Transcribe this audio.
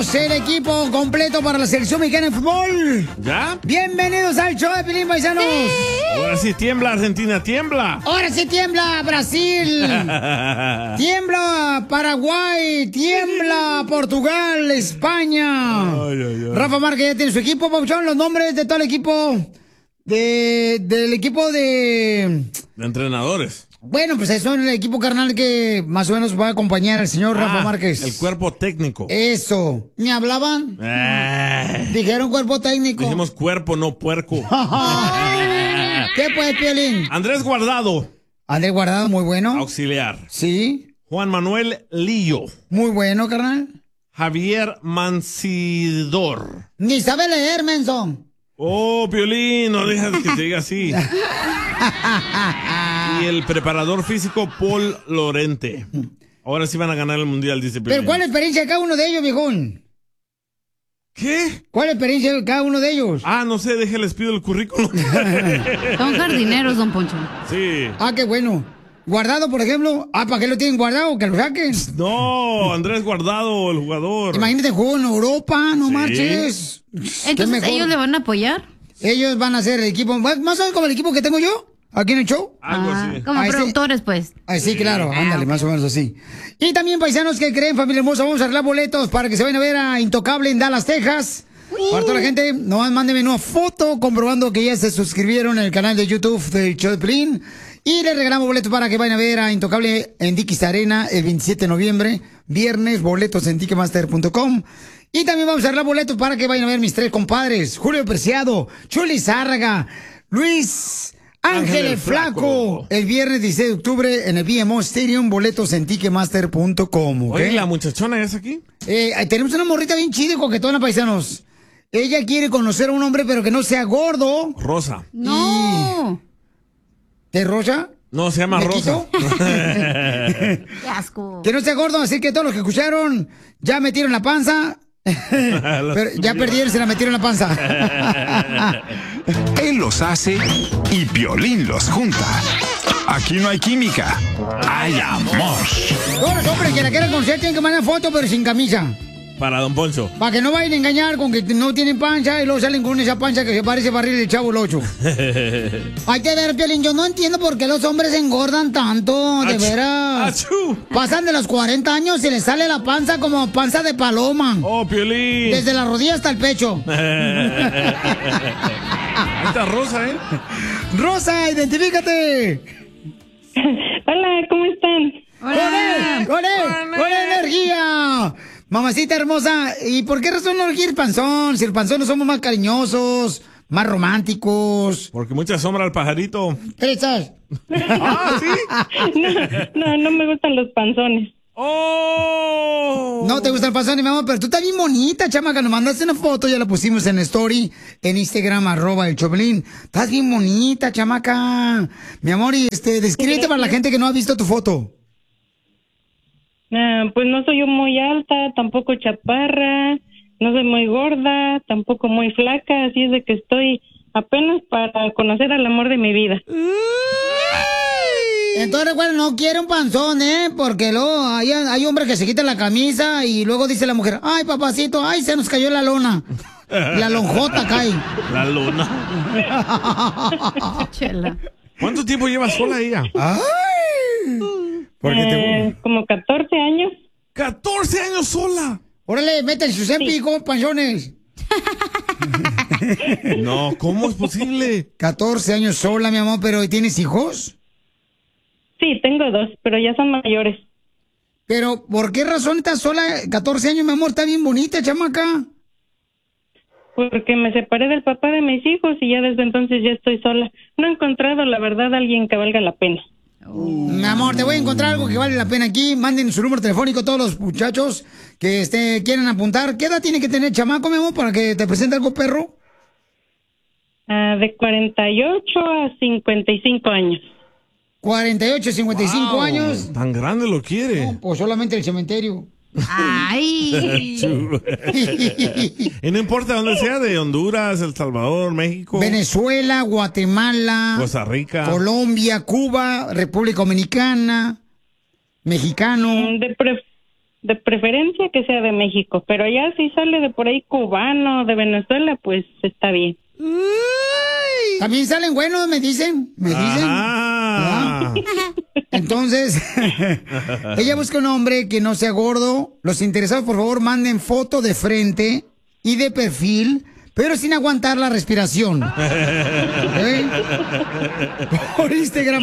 tenemos el equipo completo para la selección mexicana de fútbol. ¿Ya? Bienvenidos al show de Pilín, paisanos. Ahora sí tiembla Argentina, tiembla. Ahora sí tiembla Brasil. Tiembla Paraguay. Tiembla Portugal, España. Rafa Márquez ya tiene su equipo, Pauchón. Los nombres de todo el equipo. Del equipo de entrenadores. Bueno, pues eso es el equipo carnal que más o menos va a acompañar al señor Rafa Márquez. El cuerpo técnico. Eso. ¿Me hablaban? Dijeron cuerpo técnico. Dijimos cuerpo, no puerco. ¿Qué pues, Piolín? Andrés Guardado. Andrés Guardado, muy bueno. Auxiliar. Sí. Juan Manuel Lillo. Muy bueno, carnal. Javier Mancidor. Ni sabe leer, menso. Oh, Piolín, no dejas que te diga así. Y el preparador físico Paul Lorente. Ahora sí van a ganar el mundial, dice Piolín. ¿Pero cuál es la experiencia de cada uno de ellos, viejón? ¿Qué? ¿Cuál es la experiencia de cada uno de ellos? No sé, déjenles pido el currículum. Son jardineros, don Poncho. Sí. Qué bueno. Guardado, por ejemplo. ¿Para qué lo tienen guardado? ¿Que lo saquen? No, Andrés Guardado, el jugador. Imagínate, jugó en Europa, no marches. Entonces, ¿ellos le van a apoyar? Ellos van a ser el equipo, más o menos como el equipo que tengo yo, aquí en el show. Algo así. Como productores, pues. Sí, claro, ándale, más o menos así. Y también, paisanos que creen, familia hermosa, vamos a arreglar boletos para que se vayan a ver a Intocable en Dallas, Texas. Para toda la gente, nomás mándenme una foto comprobando que ya se suscribieron en el canal de YouTube del show de Pelín. Y les regalamos boletos para que vayan a ver a Intocable en Dickies Arena el 27 de noviembre, viernes, boletos en ticketmaster.com. Y también vamos a arreglar boletos para que vayan a ver mis tres compadres, Julio Preciado, Chuli Zárraga, Luis Ángel el Flaco, el viernes 16 de octubre en el BMO Stadium, boletos en ticketmaster.com. Oye, ¿la muchachona es aquí? Tenemos una morrita bien chida y coquetona, paisanos. Ella quiere conocer a un hombre, pero que no sea gordo. Rosa. No. ¿De Rosa? No, se llama Rosa. Qué asco. Que no sea gordo, así que todos los que escucharon ya metieron la panza. Pero ya perdieron, se la metieron en la panza. Él los hace y Piolín los junta. Aquí no hay química, hay amor. Todos los hombres que la quieran conocer tienen que mandar foto, pero sin camisa. Para don Poncho. Para que no vayan a engañar con que no tienen pancha y luego salen con esa pancha que se parece barril del Chavo el 8. Hay que ver, Piolín, yo no entiendo por qué los hombres engordan tanto, de veras. Pasan de los 40 años y les sale la panza como panza de paloma. Oh, Piolín. Desde la rodilla hasta el pecho. Esta Rosa, ¿eh? Rosa, identifícate. Hola, ¿cómo están? ¡Con energía! Mamacita hermosa, ¿y por qué razón no quieres panzón? Si el panzón no somos más cariñosos, más románticos. Porque mucha sombra al pajarito. ¿Estás? ¿Sí? No me gustan los panzones. ¡Oh! No te gusta el panzón, mi mamá, pero tú estás bien bonita, chamaca. Nos mandaste una foto, ya la pusimos en story, en Instagram, @el Choplin. Estás bien bonita, chamaca. Mi amor, y descríbete para la gente que no ha visto tu foto. Pues no soy yo muy alta, tampoco chaparra, no soy muy gorda, tampoco muy flaca, así es de que estoy apenas para conocer al amor de mi vida. Entonces, bueno, no quiere un panzón, porque luego hay hombres que se quitan la camisa y luego dice la mujer, ay, papacito, ay, se nos cayó la lona. La lonjota cae. La lona. Chela. ¿Cuánto tiempo llevas sola ella? Ay. Como 14 años. ¡14 años sola! Órale, métele sus empicos, panzones. No, ¿cómo es posible? 14 años sola, mi amor, pero ¿tienes hijos? Sí, tengo 2, pero ya son mayores. Pero, ¿por qué razón estás sola 14 años, mi amor? Está bien bonita, chamaca. Porque me separé del papá de mis hijos y ya desde entonces ya estoy sola. No he encontrado, la verdad, a alguien que valga la pena. Mi amor, te voy a encontrar algo que vale la pena aquí. Manden su número telefónico todos los muchachos que quieren apuntar. ¿Qué edad tiene que tener chamaco, mi amor, para que te presente algo, perro? De 48 a 55 años. 48, 55 Wow, años. Tan grande lo quiere. No, pues solamente el cementerio. Ay. Y no importa dónde sea, de Honduras, El Salvador, México, Venezuela, Guatemala, Costa Rica, Colombia, Cuba, República Dominicana, mexicano. de preferencia que sea de México, pero ya si sale de por ahí cubano, de Venezuela, pues está bien. También salen buenos, me dicen. Ah. Entonces, ella busca un hombre que no sea gordo. Los interesados, por favor, manden foto de frente y de perfil, pero sin aguantar la respiración. ¿Okay? Por Instagram.